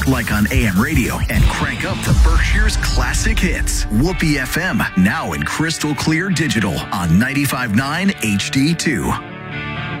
Click like on AM radio and crank up to Berkshire's classic hits. Whoopee FM, now in crystal clear digital on 95.9 HD2.